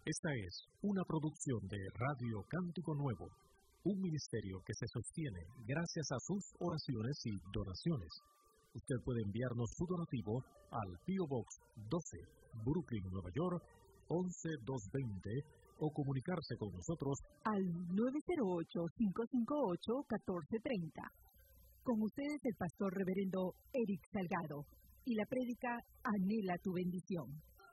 Esta es una producción de Radio Cántico Nuevo, un ministerio que se sostiene gracias a sus oraciones y donaciones. Usted puede enviarnos su donativo al P.O. Box 12, Brooklyn, Nueva York, 11220, o comunicarse con nosotros al 908-558-1430. Con ustedes el pastor reverendo Eric Salgado y la prédica Anhela tu bendición.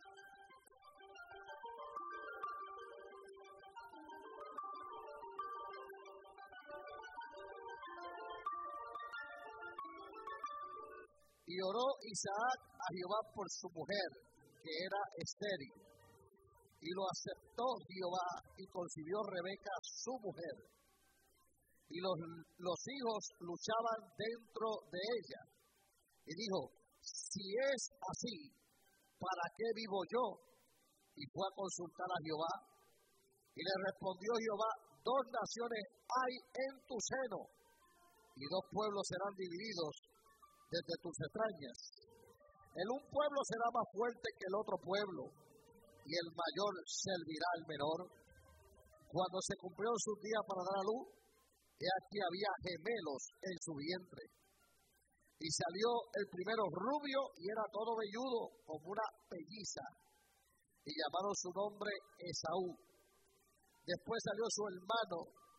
Y oró Isaac a Jehová por su mujer, que era estéril. Y lo aceptó Jehová y concibió Rebeca su mujer. Y los hijos luchaban dentro de ella. Y dijo, si es así, ¿para qué vivo yo? Y fue a consultar a Jehová. Y le respondió Jehová, 2 naciones hay en tu seno, y 2 pueblos serán divididos desde tus entrañas. El un pueblo será más fuerte que el otro pueblo, y el mayor servirá al menor. Cuando se cumplió su día para dar a luz, he aquí había gemelos en su vientre. Y salió el primero rubio y era todo velludo como una pelliza, y llamaron su nombre Esaú. Después salió su hermano,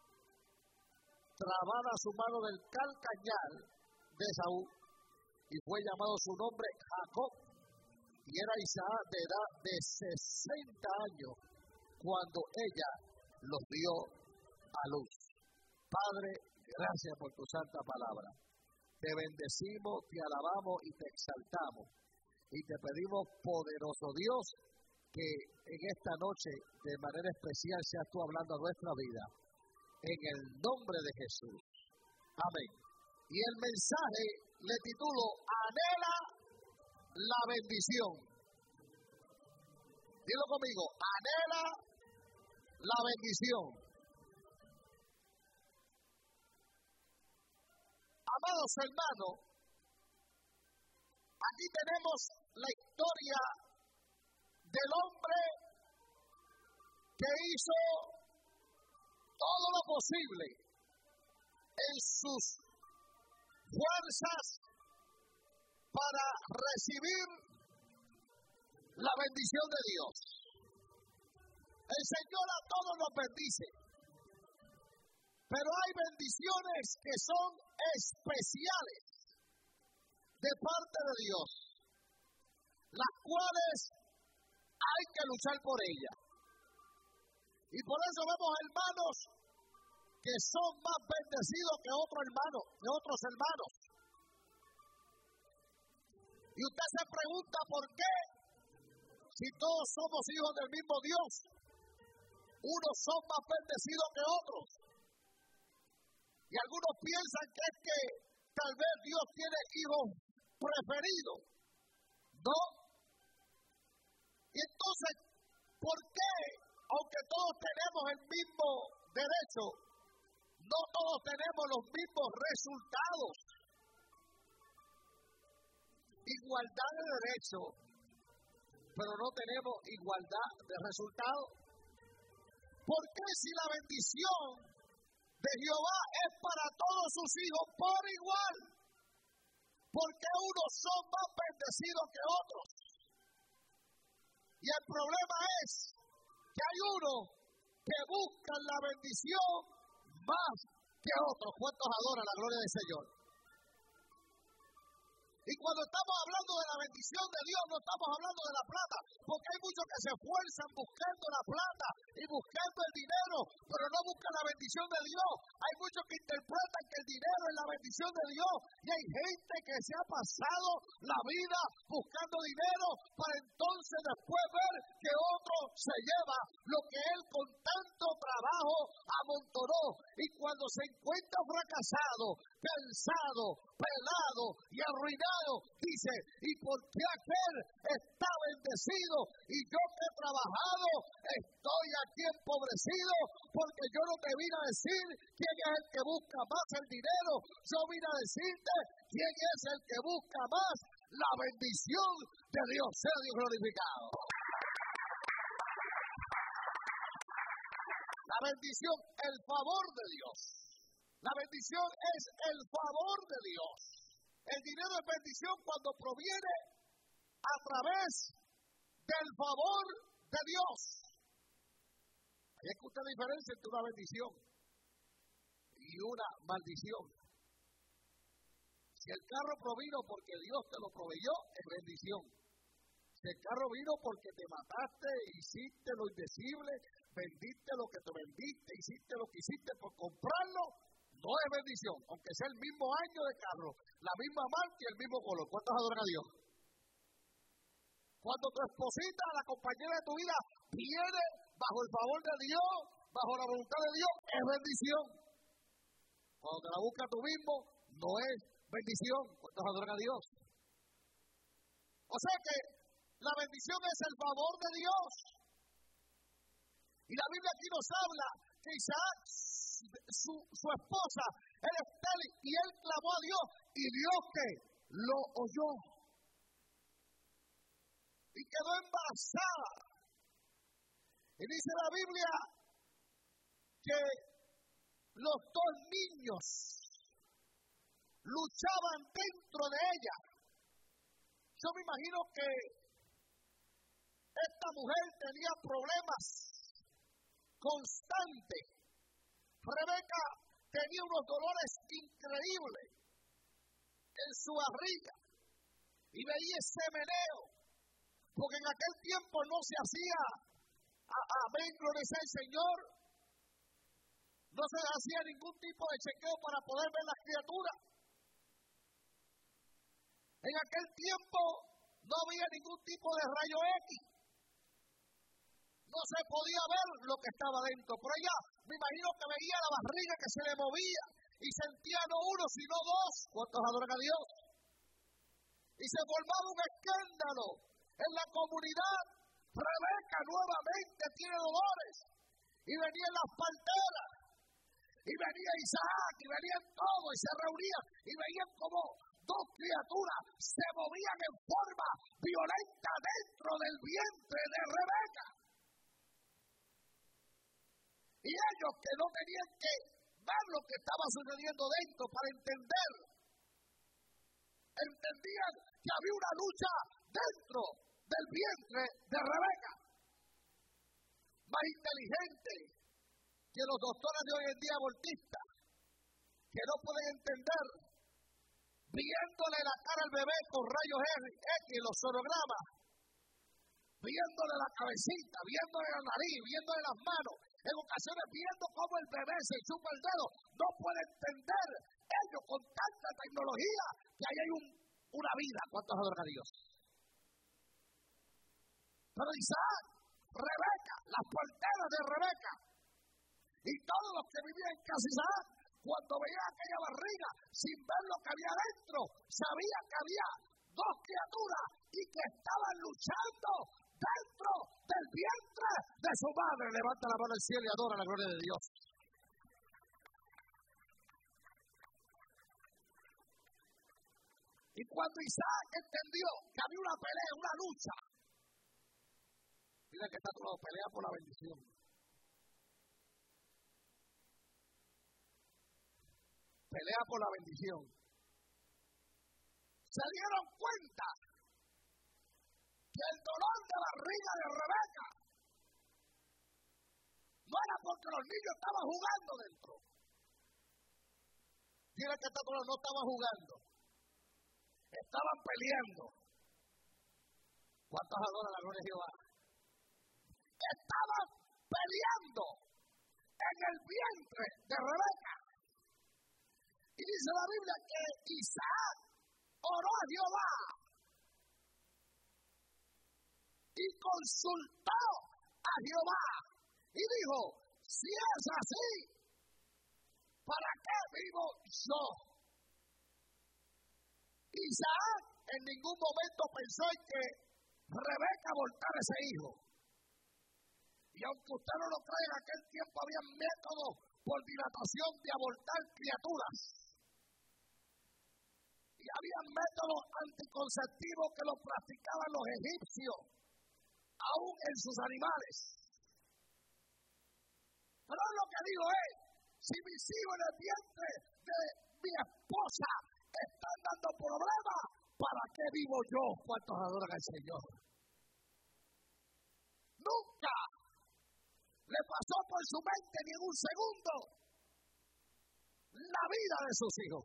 trabada su mano del calcañar de Esaú, y fue llamado su nombre Jacob. Y era Isaac de edad de 60 años cuando ella los dio a luz. Padre, gracias por tu santa palabra. Te bendecimos, te alabamos y te exaltamos. Y te pedimos, poderoso Dios, que en esta noche de manera especial seas tú hablando a nuestra vida. En el nombre de Jesús. Amén. Y el mensaje le titulo, Anhela la bendición. Dilo conmigo, anhela la bendición. Amados hermanos, aquí tenemos la historia del hombre que hizo todo lo posible en sus fuerzas para recibir la bendición de Dios. El Señor a todos nos bendice, pero hay bendiciones que son especiales de parte de Dios, las cuales hay que luchar por ellas. Y por eso vemos hermanos que son más bendecidos que otros hermanos. Y usted se pregunta por qué, si todos somos hijos del mismo Dios, unos son más bendecidos que otros. Y algunos piensan que es que tal vez Dios tiene hijos preferidos. No. Y entonces, ¿por qué, aunque todos tenemos el mismo derecho, no todos tenemos los mismos resultados? Igualdad de derecho, pero no tenemos igualdad de resultados. ¿Por qué si la bendición de Jehová es para todos sus hijos por igual? ¿Por qué unos son más bendecidos que otros? Y el problema es que hay unos que buscan la bendición más que otros. ¿Cuántos adoran la gloria del Señor? Y cuando estamos hablando de la bendición de Dios, no estamos hablando de la plata, porque hay muchos que se esfuerzan buscando la plata y buscando el dinero, pero no buscan la bendición de Dios. Hay muchos que interpretan que el dinero es la bendición de Dios, y hay gente que se ha pasado la vida buscando dinero para entonces después ver que otro se lleva lo que él con tanto trabajo amontonó. Y cuando se encuentra fracasado, cansado, pelado y arruinado, dice, ¿y por qué aquel está bendecido y yo que he trabajado estoy aquí empobrecido? Porque yo no te vine a decir quién es el que busca más el dinero, yo vine a decirte quién es el que busca más la bendición de Dios. Sea Dios glorificado. bendición, el favor de Dios. La bendición es el favor de Dios. El dinero es bendición cuando proviene a través del favor de Dios. Ahí escucha la diferencia entre una bendición y una maldición. Si el carro provino porque Dios te lo proveyó, es bendición. Si el carro vino porque te mataste, hiciste lo indecible, vendiste lo que te vendiste, hiciste lo que hiciste por comprarlo, no es bendición. Aunque sea el mismo año de carro, la misma marca y el mismo color. ¿Cuántos adoran a Dios? Cuando tu esposita, la compañera de tu vida, viene bajo el favor de Dios, bajo la voluntad de Dios, es bendición. Cuando te la buscas tú mismo, no es bendición. ¿Cuántos adoran a Dios? O sea que la bendición es el favor de Dios. Y la Biblia aquí nos habla que Isaac, su esposa, era estéril, y él clamó a Dios, y Dios que lo oyó. Y quedó embarazada. Y dice la Biblia que los dos niños luchaban dentro de ella. Yo me imagino que esta mujer tenía problemas constantes. Rebeca tenía unos dolores increíbles en su barriga y veía ese meneo, porque en aquel tiempo no se hacía, amén, gloria sea el Señor, no se hacía ningún tipo de chequeo para poder ver las criaturas. En aquel tiempo no había ningún tipo de rayo X. No se podía ver lo que estaba dentro. Pero ella, me imagino que veía la barriga que se le movía y sentía no uno, sino dos. ¿Cuántos adoran a Dios? Y se formaba un escándalo en la comunidad. Rebeca nuevamente tiene dolores. Y venían las parteras. Y venía Isaac, y venían todos, y se reunían, y veían como dos criaturas se movían en forma violenta dentro del vientre de Rebeca. Y ellos, que no tenían que ver lo que estaba sucediendo dentro para entender, entendían que había una lucha dentro del vientre de Rebeca. Más inteligente que los doctores de hoy en día abortistas, que no pueden entender, viéndole la cara al bebé con rayos X en los sonogramas, viéndole la cabecita, viéndole la nariz, viéndole las manos, en ocasiones viendo cómo el bebé se chupa el dedo, no puede entender ellos con tanta tecnología que ahí hay una vida. ¿Cuántos adoran a Dios? Pero Isaac, Rebeca, las parteras de Rebeca y todos los que vivían en casa de Isaac, cuando veían aquella barriga sin ver lo que había dentro, sabían que había dos criaturas y que estaban luchando dentro del vientre de su madre. Levanta la mano al cielo y adora la gloria de Dios. Y cuando Isaac entendió que había una pelea, una lucha, mira que está todo, pelea por la bendición. Pelea por la bendición. Se dieron cuenta que el dolor de barriga de Rebeca no era porque los niños estaban jugando dentro. Mira que no estaban jugando. Estaban peleando. ¿Cuántos adoran la gloria de Jehová? Estaban peleando en el vientre de Rebeca. Y dice la Biblia que Isaac oró a Jehová y consultó a Jehová y dijo, si es así, ¿para qué vivo yo? Isaac en ningún momento pensó en que Rebeca abortara ese hijo. Y aunque usted no lo cree, en aquel tiempo había métodos por dilatación de abortar criaturas. Y había métodos anticonceptivos que los practicaban los egipcios, aún en sus animales. Efrón lo que dijo es, si mis hijos en el vientre de mi esposa están dando problemas, ¿para qué vivo yo? ¿Cuántos adoran al Señor? Nunca le pasó por su mente ni en un segundo la vida de sus hijos.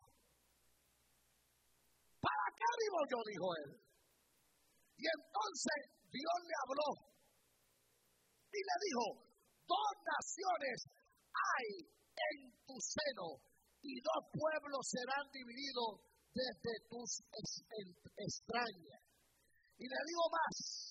¿Para qué vivo yo? Dijo él. Y entonces Dios le habló y le dijo, 2 naciones hay en tu seno y 2 pueblos serán divididos desde tus extrañas. Y le digo más,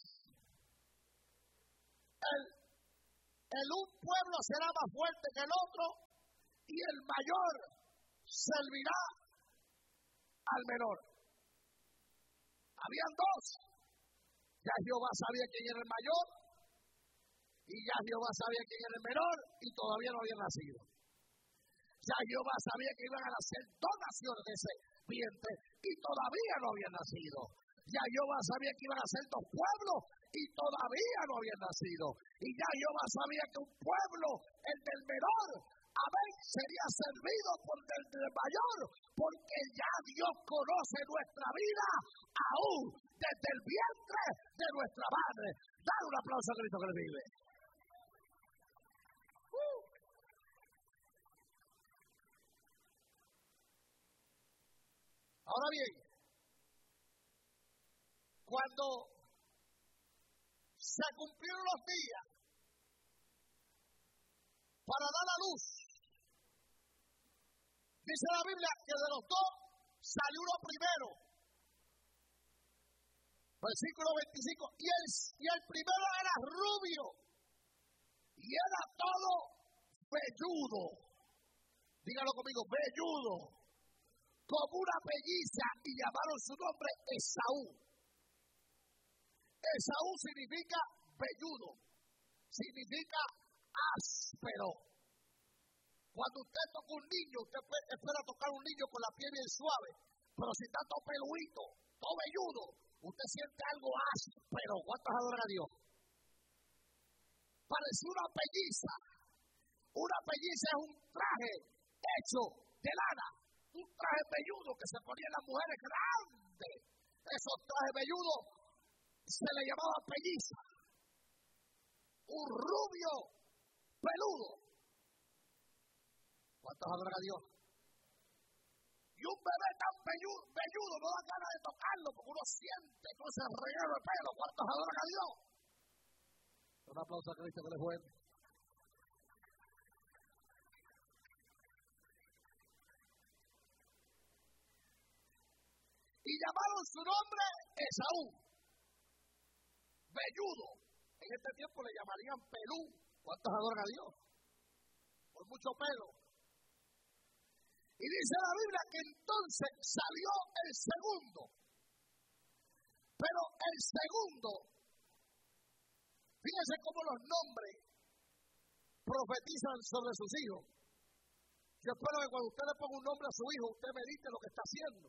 el un pueblo será más fuerte que el otro y el mayor servirá al menor. Habían 2. Ya Jehová sabía quién era el mayor y ya Jehová sabía quién era el menor y todavía no habían nacido. Ya Jehová sabía que iban a nacer 2 naciones de ese vientre y todavía no habían nacido. Ya Jehová sabía que iban a ser 2 pueblos y todavía no habían nacido. Y ya Jehová sabía que un pueblo, el del menor, amén, sería servido por el del mayor, porque ya Dios conoce nuestra vida aún desde el vientre de nuestra madre. Dale un aplauso a Cristo que le vive. Ahora bien, cuando se cumplieron los días para dar a luz, dice la Biblia que de los 2 salió uno primero. Versículo 25. Y el primero era rubio y era todo velludo. Dígalo conmigo, velludo, como una pelliza, y llamaron su nombre Esaú. Esaú significa velludo, significa áspero. Cuando usted toca un niño, usted espera tocar un niño con la piel bien suave, pero si está todo peluito, todo velludo, usted siente algo áspero. ¿Cuántos adoran a Dios? Parecía una pelliza. Una pelliza es un traje hecho de lana, un traje velludo que se ponían las mujeres grandes. Esos trajes velludos se le llamaba pelliza. Un rubio peludo. ¿Cuántos adoran a Dios? Y un bebé tan velludo no da ganas de tocarlo porque uno siente todo ese reguero de pelo. ¿Cuántos adoran a Dios? Un aplauso a Cristo que le juegue. Y llamaron su nombre Esaú, velludo. En este tiempo le llamarían pelú. ¿Cuántos adoran a Dios? Por mucho pelo. Y dice la Biblia que entonces salió el segundo. Pero el segundo, fíjense cómo los nombres profetizan sobre sus hijos. Yo espero que cuando usted le ponga un nombre a su hijo, usted medite lo que está haciendo.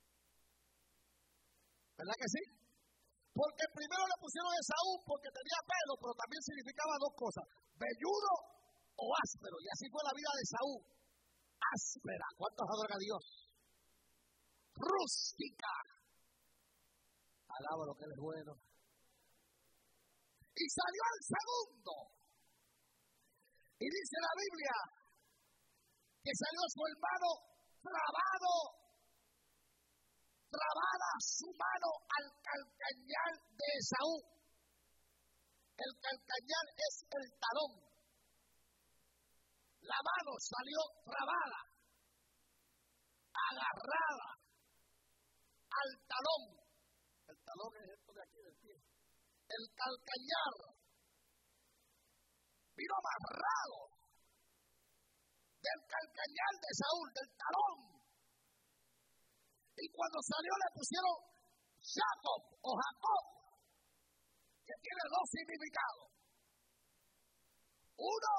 ¿Verdad que sí? Porque primero le pusieron Esaú porque tenía pelo, pero también significaba 2 cosas: velludo o áspero. Y así fue la vida de Esaú. Áspera. ¿Cuántos adoran a Dios? Rústica. Alaba lo que él es bueno. Y salió el segundo. Y dice la Biblia que salió su hermano trabada su mano al calcañar de Esaú. El calcañar es el talón. La mano salió trabada, agarrada al talón. El talón es esto de aquí del pie. El calcañar vino amarrado del calcañar de Saúl, del talón. Y cuando salió le pusieron Jacob o Jacob, que tiene 2 significados. Uno,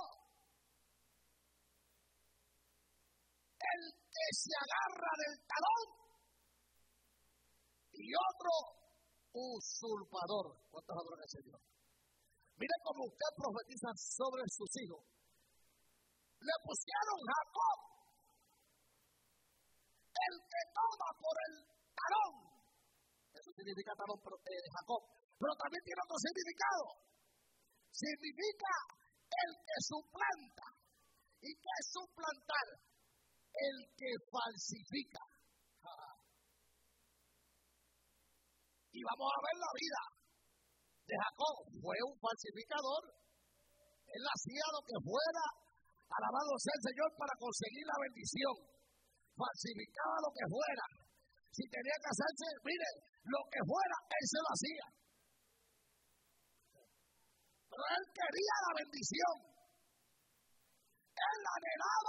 el que se agarra del talón, y otro, usurpador. ¿Cuántos adoran al Señor? Mire cómo usted profetiza sobre sus hijos. le pusieron Jacob, el que toma por el talón. Eso significa talón, Jacob. Pero también tiene otro significado. Significa el que suplanta. ¿Y qué es suplantar? El que falsifica. Y vamos a ver la vida de Jacob. Fue un falsificador. Él hacía lo que fuera, alabado sea el Señor, para conseguir la bendición. Falsificaba lo que fuera. Si tenía que hacerse, mire, lo que fuera, él se lo hacía. Pero él quería la bendición. Él anhelaba